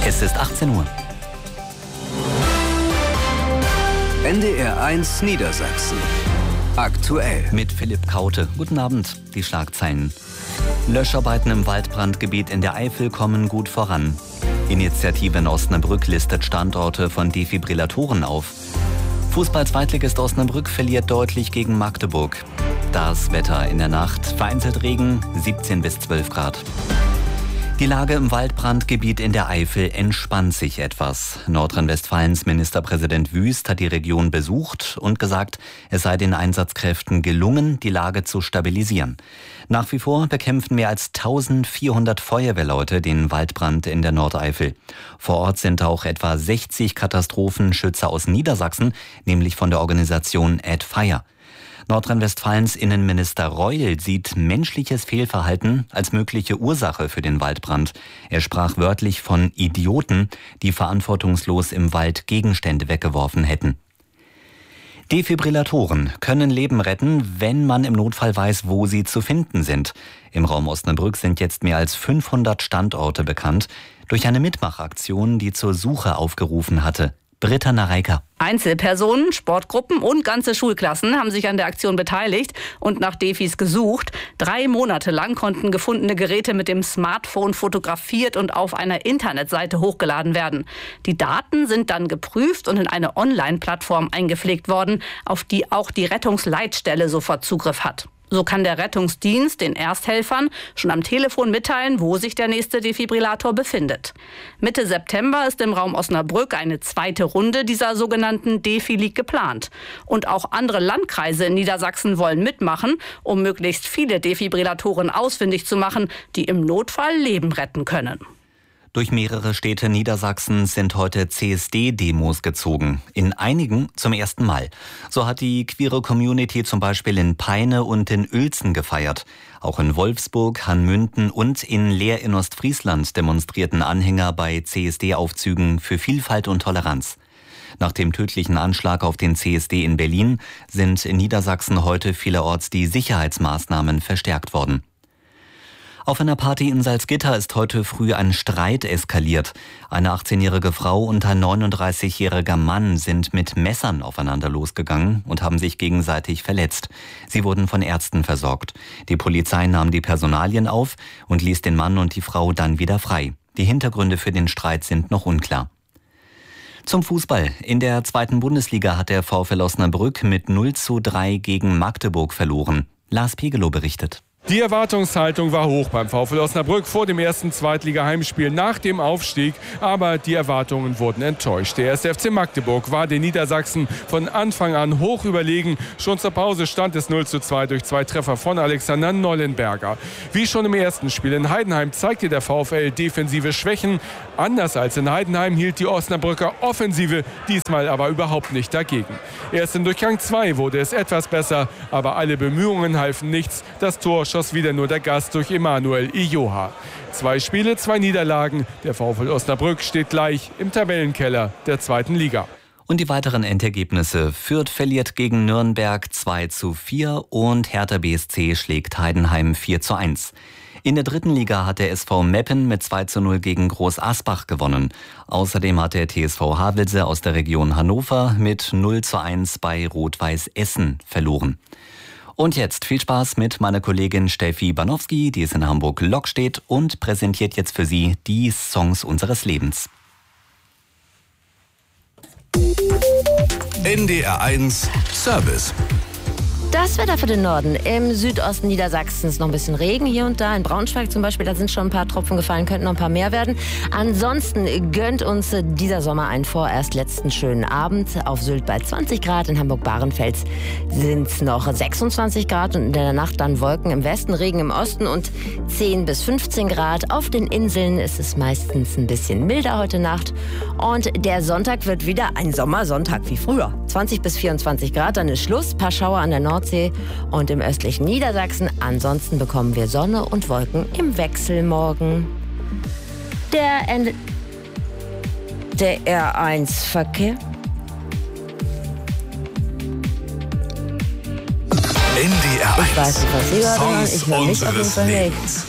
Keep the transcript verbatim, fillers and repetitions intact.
Es ist achtzehn Uhr. N D R eins Niedersachsen. Aktuell. Mit Philipp Kaute. Guten Abend. Die Schlagzeilen. Löscharbeiten im Waldbrandgebiet in der Eifel kommen gut voran. Initiative in Osnabrück listet Standorte von Defibrillatoren auf. Fußball-Zweitligist Osnabrück verliert deutlich gegen Magdeburg. Das Wetter in der Nacht. Vereinzelt Regen, siebzehn bis zwölf Grad. Die Lage im Waldbrandgebiet in der Eifel entspannt sich etwas. Nordrhein-Westfalens Ministerpräsident Wüst hat die Region besucht und gesagt, es sei den Einsatzkräften gelungen, die Lage zu stabilisieren. Nach wie vor bekämpfen mehr als eintausendvierhundert Feuerwehrleute den Waldbrand in der Nordeifel. Vor Ort sind auch etwa sechzig Katastrophenschützer aus Niedersachsen, nämlich von der Organisation Add Fire. Nordrhein-Westfalens Innenminister Reul sieht menschliches Fehlverhalten als mögliche Ursache für den Waldbrand. Er sprach wörtlich von Idioten, die verantwortungslos im Wald Gegenstände weggeworfen hätten. Defibrillatoren können Leben retten, wenn man im Notfall weiß, wo sie zu finden sind. Im Raum Osnabrück sind jetzt mehr als fünfhundert Standorte bekannt, durch eine Mitmachaktion, die zur Suche aufgerufen hatte. Britta Nareika. Einzelpersonen, Sportgruppen und ganze Schulklassen haben sich an der Aktion beteiligt und nach Defis gesucht. Drei Monate lang konnten gefundene Geräte mit dem Smartphone fotografiert und auf einer Internetseite hochgeladen werden. Die Daten sind dann geprüft und in eine Online-Plattform eingepflegt worden, auf die auch die Rettungsleitstelle sofort Zugriff hat. So kann der Rettungsdienst den Ersthelfern schon am Telefon mitteilen, wo sich der nächste Defibrillator befindet. Mitte September ist im Raum Osnabrück eine zweite Runde dieser sogenannten Defi-League geplant. Und auch andere Landkreise in Niedersachsen wollen mitmachen, um möglichst viele Defibrillatoren ausfindig zu machen, die im Notfall Leben retten können. Durch mehrere Städte Niedersachsens sind heute C S D-Demos gezogen. In einigen zum ersten Mal. So hat die queere Community zum Beispiel in Peine und in Uelzen gefeiert. Auch in Wolfsburg, Hanmünden und in Leer in Ostfriesland demonstrierten Anhänger bei C S D-Aufzügen für Vielfalt und Toleranz. Nach dem tödlichen Anschlag auf den C S D in Berlin sind in Niedersachsen heute vielerorts die Sicherheitsmaßnahmen verstärkt worden. Auf einer Party in Salzgitter ist heute früh ein Streit eskaliert. Eine achtzehnjährige Frau und ein neununddreißigjähriger Mann sind mit Messern aufeinander losgegangen und haben sich gegenseitig verletzt. Sie wurden von Ärzten versorgt. Die Polizei nahm die Personalien auf und ließ den Mann und die Frau dann wieder frei. Die Hintergründe für den Streit sind noch unklar. Zum Fußball. In der zweiten Bundesliga hat der VfL Osnabrück mit null zu drei gegen Magdeburg verloren. Lars Pegelow berichtet. Die Erwartungshaltung war hoch beim VfL Osnabrück vor dem ersten Zweitliga-Heimspiel nach dem Aufstieg. Aber die Erwartungen wurden enttäuscht. Der erste F C Magdeburg war den Niedersachsen von Anfang an hoch überlegen. Schon zur Pause stand es null zu zwei durch zwei Treffer von Alexander Nollenberger. Wie schon im ersten Spiel in Heidenheim zeigte der VfL defensive Schwächen. Anders als in Heidenheim hielt die Osnabrücker Offensive diesmal aber überhaupt nicht dagegen. Erst in Durchgang zwei wurde es etwas besser, aber alle Bemühungen halfen nichts. Das Tor schoss wieder nur der Gast durch Emanuel Ijoha. Zwei Spiele, zwei Niederlagen. Der VfL Osnabrück steht gleich im Tabellenkeller der zweiten Liga. Und die weiteren Endergebnisse. Fürth verliert gegen Nürnberg zwei zu vier und Hertha B S C schlägt Heidenheim vier zu eins. In der dritten Liga hat der S V Meppen mit zwei zu null gegen Groß Asbach gewonnen. Außerdem hat der T S V Havelse aus der Region Hannover mit null zu eins bei Rot-Weiß Essen verloren. Und jetzt viel Spaß mit meiner Kollegin Steffi Banowski, die ist in Hamburg-Lok steht und präsentiert jetzt für Sie die Songs unseres Lebens. N D R eins Service. Das Wetter für den Norden. Im Südosten Niedersachsens noch ein bisschen Regen hier und da. In Braunschweig zum Beispiel, da sind schon ein paar Tropfen gefallen, könnten noch ein paar mehr werden. Ansonsten gönnt uns dieser Sommer einen vorerst letzten schönen Abend. Auf Sylt bei zwanzig Grad, in Hamburg-Bahrenfels sind es noch sechsundzwanzig Grad und in der Nacht dann Wolken im Westen, Regen im Osten und zehn bis fünfzehn Grad. Auf den Inseln ist es meistens ein bisschen milder heute Nacht. Und der Sonntag wird wieder ein Sommersonntag wie früher. zwanzig bis vierundzwanzig Grad, dann ist Schluss. Ein paar Schauer an der Nordsee und im östlichen Niedersachsen. Ansonsten bekommen wir Sonne und Wolken im Wechsel morgen. Der Ende der R eins Verkehr. N D R eins. Ich weiß nicht, was Sie gerade hören. Songs Ich höre mich auf jeden unseres Fall nicht. Lebens.